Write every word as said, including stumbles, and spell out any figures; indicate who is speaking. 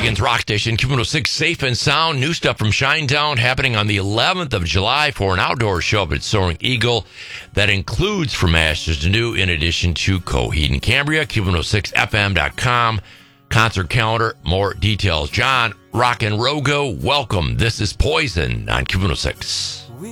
Speaker 1: Michigan's rock station, Q one oh six, Safe and Sound. New stuff from Shinedown happening on the eleventh of July for an outdoor show up at Soaring Eagle that includes From Ashes to New in addition to Coheed and Cambria. Q one oh six F M dot com. Concert calendar, more details. John Rock and Rogo, welcome. This is Poison on Q one oh six.